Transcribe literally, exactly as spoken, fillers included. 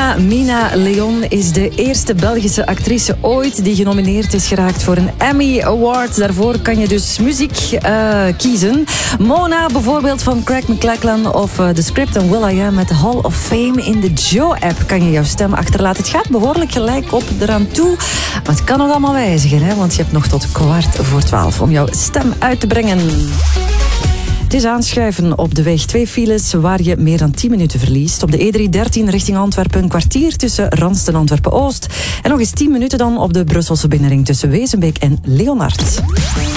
Mona Mina Leon is de eerste Belgische actrice ooit die genomineerd is geraakt voor een Emmy Award. Daarvoor kan je dus muziek uh, kiezen. Mona bijvoorbeeld van Craig McLachlan of uh, The Script en will.i.am met de Hall of Fame. In de Joe-app kan je jouw stem achterlaten. Het gaat behoorlijk gelijk op eraan toe. Maar het kan nog allemaal wijzigen, hè? Want je hebt nog tot kwart voor twaalf om jouw stem uit te brengen. Het is aanschuiven op de weg. Twee files waar je meer dan tien minuten verliest. Op de E driehonderddertien richting Antwerpen een kwartier tussen Randst en Antwerpen-Oost. En nog eens tien minuten dan op de Brusselse binnenring tussen Wezenbeek en Leonard.